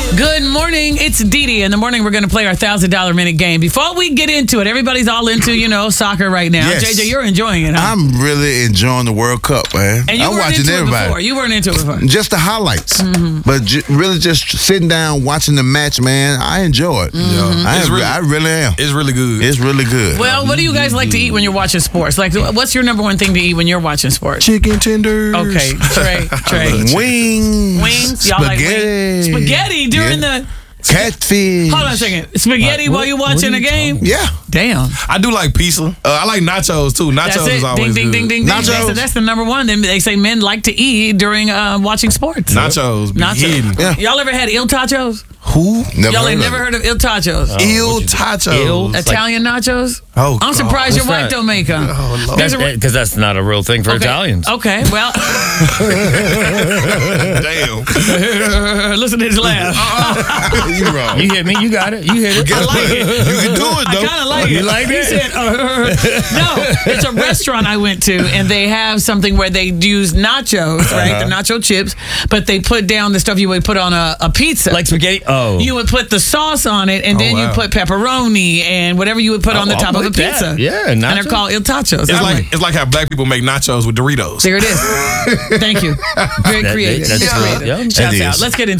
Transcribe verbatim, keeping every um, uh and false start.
Good morning. It's Dee Dee. In the morning, we're going to play our one thousand dollar minute game. Before we get into it, everybody's all into, you know, soccer right now. Yes. J J, you're enjoying it, huh? I'm really enjoying the World Cup, man. And you I'm weren't watching into everybody. it before. You weren't into it before. Just the highlights. Mm-hmm. But j- really just sitting down, watching the match, man, I enjoy it. Mm-hmm. I, It's am- really- I really am. It's really good. It's really good. Well, what do you guys like to eat when you're watching sports? Like, what's your number one thing to eat when you're watching sports? Chicken tenders. Okay, Trey, Trey. Wings. Wings? Y'all like wings? Spaghetti. Spaghetti during Yeah. the... Catfish. Hold on a second. Spaghetti Uh, while what- you're what watching are a you game? Yeah. Damn. I do like pizza. Uh, I like nachos too. Nachos That's it. is Ding, always ding, good. ding, ding, ding. Nachos. That's, that's the number one. They, they say men like to eat during uh, watching sports. Nachos. Be Nachos. hidden. Yeah. Y'all ever had Il Tachos? Who? Never Y'all heard ain't of never it. heard of Il Tachos? Il tachos. Il? It's Italian nachos? Oh, I'm God. surprised your What's wife that? don't make them. Oh, Lord. There's a- Because that's not a real thing for okay. Italians. Okay, well, Damn. listen to his laugh. You wrong. You hit me. You got it. You hit it. I like it. You can do it, I though. kind of like You it. like he it? said, uh, no, it's a restaurant I went to, and they have something where they use nachos, right? Uh-huh. The nacho chips, but they put down the stuff you would put on a, a pizza. Like spaghetti. Oh. You would put the sauce on it, and Oh, then you wow. put pepperoni and whatever you would put Oh, on the top I'm of a with that. pizza. Yeah, And they're nachos. called Il Tachos. It's I'm like it's like how black people make nachos with Doritos. there it is. Thank you. Very That- creative. that's It's real. creative. Yeah. Shouts It out. is. Let's get into